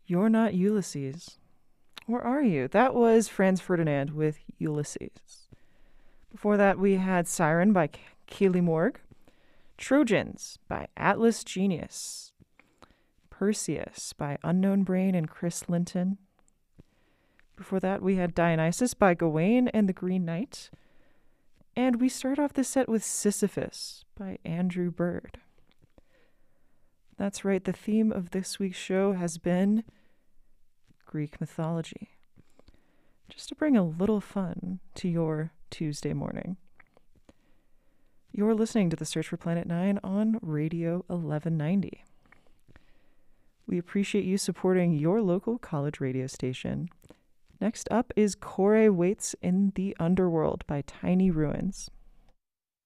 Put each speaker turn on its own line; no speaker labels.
You're Not Ulysses. Or are you? That was Franz Ferdinand with Ulysses. Before that, we had Siren by Keely Morg, Trojans by Atlas Genius, Perseus by Unknown Brain and Chris Linton. Before that, we had Dionysus by Gawain and the Green Knight. And we start off the set with Sisyphus by Andrew Bird. That's right, the theme of this week's show has been Greek mythology. Just to bring a little fun to your Tuesday morning. You're listening to The Search for Planet 9 on Radio 1190. We appreciate you supporting your local college radio station. Next up is Kore Waits in the Underworld by Tiny Ruins.